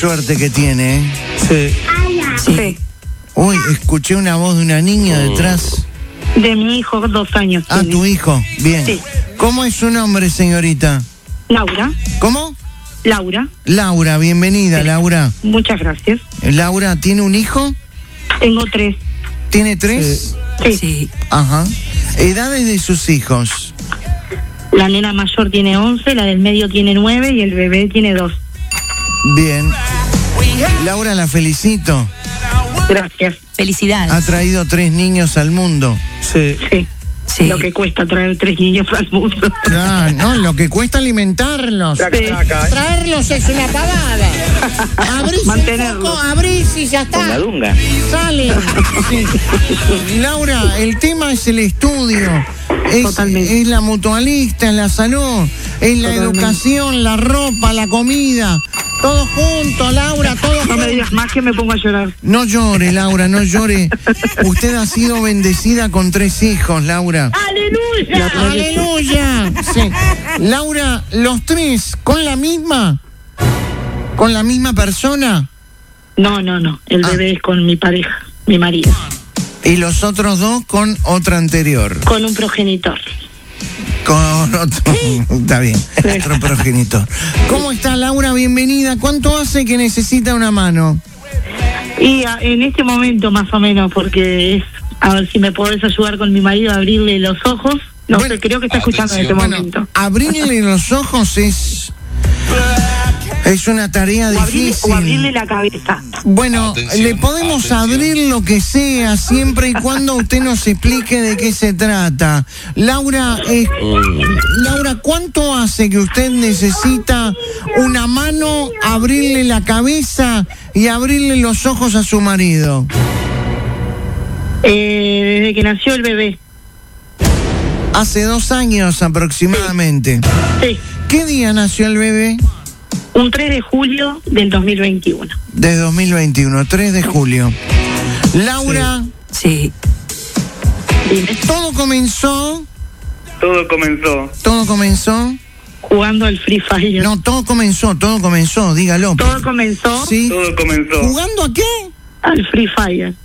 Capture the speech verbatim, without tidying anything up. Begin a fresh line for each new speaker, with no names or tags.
suerte que tiene, ¿eh?
Sí.
Sí.
Uy, escuché una voz de una niña detrás.
De mi hijo, dos años.
Ah,
tiene.
tu hijo, bien.
Sí.
¿Cómo es su nombre, señorita?
Laura.
¿Cómo?
Laura.
Laura, bienvenida,
Sí.
Laura.
Muchas gracias.
Laura, ¿tiene un hijo?
Tengo tres.
¿Tiene tres?
Sí.
Sí.
Ajá. Edades de sus hijos.
La nena mayor tiene once, la del medio tiene nueve y el bebé tiene dos.
Bien. Laura, la felicito.
Gracias.
Felicidades.
Ha traído tres niños al mundo.
Sí.
Sí.
Sí.
Lo que cuesta traer tres niños al mundo.
Ah, no, lo que cuesta alimentarlos. Traerlos es una pavada. Abrís
Mantenerlos.
un poco, abrís y ya está. Salen. Sí. Laura, el tema es el estudio. Es,
Totalmente.
es la mutualista, es la salud, es la
Totalmente.
educación, la ropa, la comida. Todo junto, Laura, todo
No
junto.
me digas más que me pongo a llorar.
No llore, Laura, no llore. Usted ha sido bendecida con tres hijos, Laura.
¡Aleluya!
¡Aleluya! Sí. Laura, los tres, ¿con la misma? ¿Con la misma persona?
No, no, no. El
Ah.
bebé es con mi pareja, mi marido.
Y los otros dos con otra anterior.
Con un progenitor.
Con otro. Está bien, otro progenitor. ¿Cómo está, Laura? Bienvenida. ¿Cuánto hace que necesita una mano?
Y a, en este momento más o menos, porque es, a ver si me podés ayudar con mi marido a abrirle los ojos. No
Bueno,
sé, creo que está escuchando en este
Bueno,
momento.
abrirle los ojos es. Es una tarea
O abrirle,
difícil.
o abrirle la cabeza.
Bueno,
Atención,
le podemos
atención.
abrir lo que sea, siempre y cuando usted nos explique de qué se trata. Laura, eh, Laura, ¿cuánto hace que usted necesita una mano, abrirle la cabeza y abrirle los ojos a su marido?
Eh, desde que nació el bebé.
Hace dos años aproximadamente.
Sí.
¿Qué día nació el bebé?
Un tres de julio del dos mil veintiuno.
De dos mil veintiuno, tres de julio. Laura,
Sí.
Dime.
todo comenzó,
Todo comenzó
todo comenzó.
Jugando al Free Fire.
No, todo comenzó, todo comenzó, dígalo.
Todo comenzó
Sí.
Todo comenzó
¿Jugando a qué?
al Free Fire.